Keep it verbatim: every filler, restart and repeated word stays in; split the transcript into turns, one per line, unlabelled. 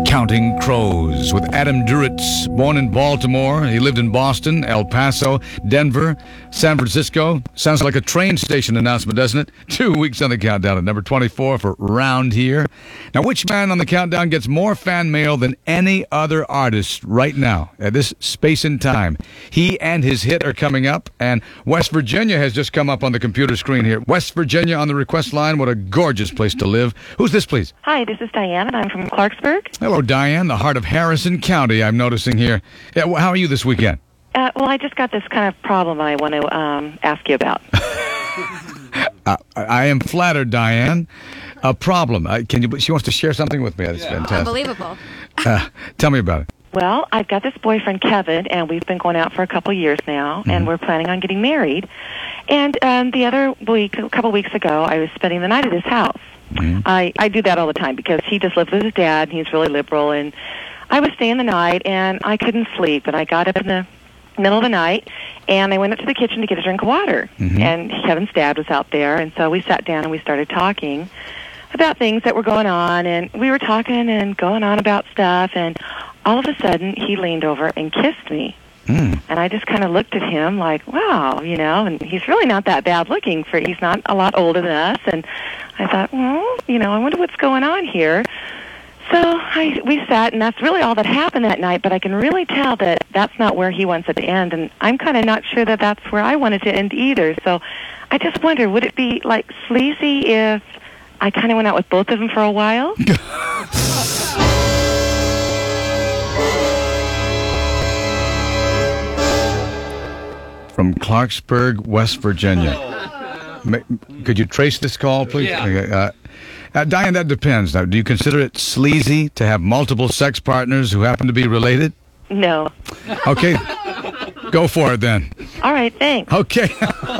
Counting Crows with Adam Duritz. Born in Baltimore, he lived in Boston, El Paso, Denver, San Francisco. Sounds like a train station announcement, doesn't it? Two weeks on the countdown at number twenty-four for Round Here. Now, which man on the countdown gets more fan mail than any other artist right now at this space and time? He and his hit are coming up, and West Virginia has just come up on the computer screen here. West Virginia on the request line. What a gorgeous place to live. Who's this, please?
Hi, this is Diane, and I'm from Clarksburg.
Hello, Diane, the heart of Harrison County, I'm noticing here. Yeah, well, how are you this weekend?
Uh, well, I just got this kind of problem I want to um, ask you about.
uh, I am flattered, Diane. A problem. Uh, can you? She wants to share something with me. That's
yeah.
fantastic.
Unbelievable.
Uh, tell me about it.
Well, I've got this boyfriend, Kevin, and we've been going out for a couple years now, mm-hmm. and we're planning on getting married. And um, the other week, a couple weeks ago, I was spending the night at his house. Mm-hmm. I, I do that all the time because he just lives with his dad, and he's really liberal, and I was staying the night, and I couldn't sleep, and I got up in the middle of the night, and I went up to the kitchen to get a drink of water, mm-hmm. and Kevin's dad was out there, and so we sat down and we started talking about things that were going on, and we were talking and going on about stuff, and all of a sudden, he leaned over and kissed me. Mm. And I just kind of looked at him like, wow, you know, and he's really not that bad looking. For he's not a lot older than us. And I thought, well, you know, I wonder what's going on here. So I, we sat, and that's really all that happened that night. But I can really tell that that's not where he wants it to end. And I'm kind of not sure that that's where I wanted to end either. So I just wonder, would it be, like, sleazy if I kind of went out with both of them for a while?
From Clarksburg, West Virginia. Could you trace this call, please?
Yeah.
Uh, uh, Diane, that depends. Now, do you consider it sleazy to have multiple sex partners who happen to be related?
No.
Okay. Go for it, then.
All right, thanks.
Okay.